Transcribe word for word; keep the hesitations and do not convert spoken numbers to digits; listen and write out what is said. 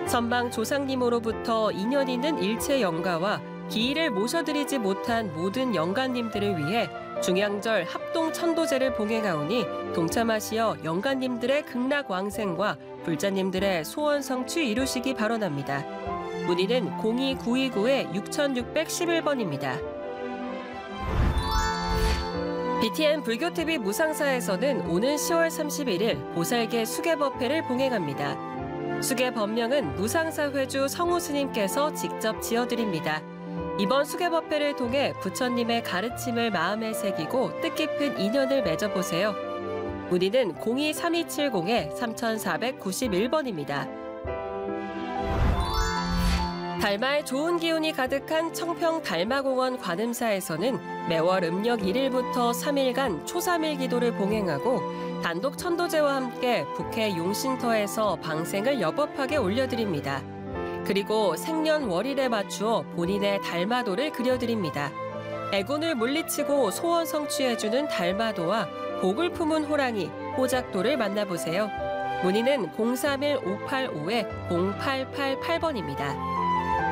선방 조상님으로부터 인연 있는 일체 영가와 기일을 모셔드리지 못한 모든 영가님들을 위해 중양절 합동 천도제를 봉행하오니 동참하시어 영가님들의 극락왕생과 불자님들의 소원 성취 이루시기 바라옵니다. 문의는 공이 구이구 육육일일 번입니다. 비티엔 불교티비 무상사에서는 오는 시월 삼십일일 보살계 수계법회를 봉행합니다. 수계법명은 무상사 회주 성우 스님께서 직접 지어드립니다. 이번 수계법회를 통해 부처님의 가르침을 마음에 새기고 뜻깊은 인연을 맺어보세요. 문의는 공이 삼이칠공 삼사구일 번입니다. 달마의 좋은 기운이 가득한 청평 달마공원 관음사에서는 매월 음력 일일부터 삼일간 초삼일 기도를 봉행하고 단독 천도제와 함께 북해 용신터에서 방생을 여법하게 올려드립니다. 그리고 생년월일에 맞추어 본인의 달마도를 그려드립니다. 애군을 물리치고 소원 성취해주는 달마도와 복을 품은 호랑이, 호작도를 만나보세요. 문의는 공삼일 오팔오 공팔팔팔 번입니다.